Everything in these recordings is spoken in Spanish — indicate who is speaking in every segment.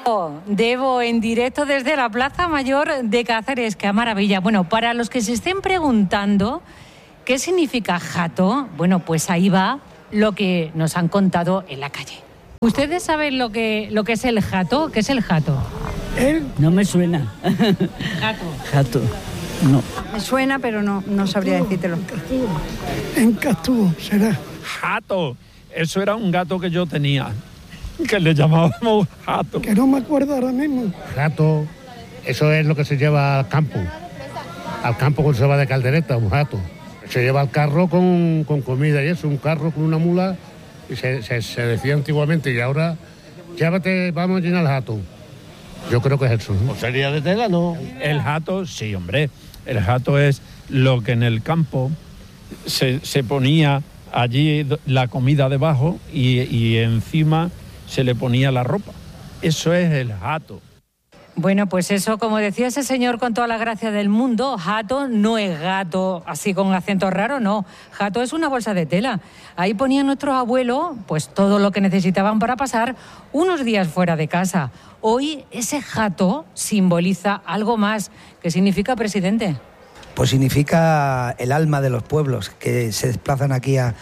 Speaker 1: Debo en directo desde la Plaza Mayor de Cáceres. ¡Qué maravilla! Bueno, para los que se estén preguntando qué significa jato, bueno, pues ahí va lo que nos han contado en la calle. ¿Ustedes saben lo que es el jato? ¿Qué es el jato?
Speaker 2: No me suena. Jato. No.
Speaker 3: Me suena, pero no sabría decírtelo.
Speaker 4: En Castuvo será.
Speaker 5: Jato. Eso era un gato que yo tenía, que le llamábamos jato.
Speaker 4: Que no me acuerdo ahora mismo.
Speaker 6: Jato, eso es lo que se lleva al campo. Al campo cuando se va de caldereta, un jato. Se lleva al carro con comida y eso, un carro con una mula. Y se decía antiguamente, y ahora, llévate, vamos a llenar el jato. Yo creo que es eso, ¿no?
Speaker 7: ¿O sería de tela, no?
Speaker 5: El jato, sí, hombre. El jato es lo que en el campo se ponía allí la comida debajo y encima se le ponía la ropa. Eso es el jato.
Speaker 1: Bueno, pues eso, como decía ese señor con toda la gracia del mundo, jato no es gato, así con acento raro, no. Jato es una bolsa de tela. Ahí ponían nuestros abuelos, pues todo lo que necesitaban para pasar unos días fuera de casa. Hoy ese jato simboliza algo más. ¿Qué significa, presidente?
Speaker 8: Pues significa el alma de los pueblos que se desplazan aquí a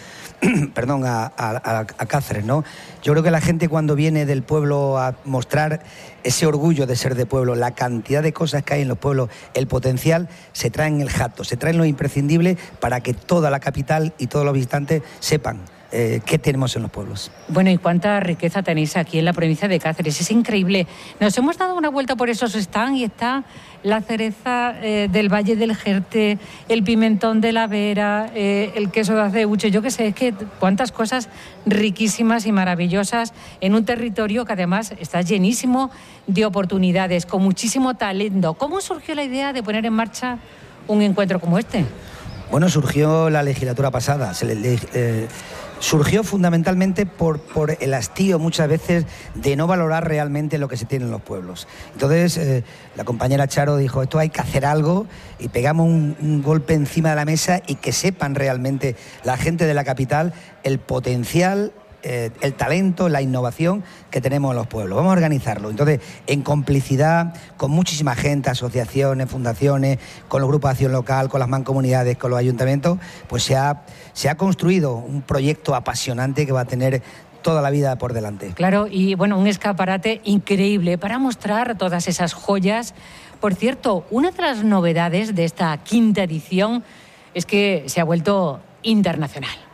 Speaker 8: Cáceres, ¿no? Yo creo que la gente cuando viene del pueblo a mostrar ese orgullo de ser de pueblo, la cantidad de cosas que hay en los pueblos, el potencial, se traen el jato, se traen lo imprescindible para que toda la capital y todos los visitantes sepan qué tenemos en los pueblos.
Speaker 1: Bueno, y cuánta riqueza tenéis aquí en la provincia de Cáceres, es increíble. Nos hemos dado una vuelta por esos stands y está la cereza del Valle del Jerte, el pimentón de la Vera, el queso de Aceuche, yo qué sé, es que cuántas cosas riquísimas y maravillosas en un territorio que además está llenísimo de oportunidades, con muchísimo talento. ¿Cómo surgió la idea de poner en marcha un encuentro como este?
Speaker 8: Bueno, surgió la legislatura pasada. Surgió fundamentalmente por el hastío muchas veces de no valorar realmente lo que se tiene en los pueblos. Entonces la compañera Charo dijo, esto hay que hacer algo, y pegamos un golpe encima de la mesa y que sepan realmente la gente de la capital el potencial, el talento, la innovación que tenemos en los pueblos. Vamos a organizarlo. Entonces, en complicidad con muchísima gente, asociaciones, fundaciones, con los grupos de acción local, con las mancomunidades, con los ayuntamientos, pues se ha construido un proyecto apasionante que va a tener toda la vida por delante.
Speaker 1: Claro, y bueno, un escaparate increíble para mostrar todas esas joyas. Por cierto, una de las novedades de esta quinta edición es que se ha vuelto internacional.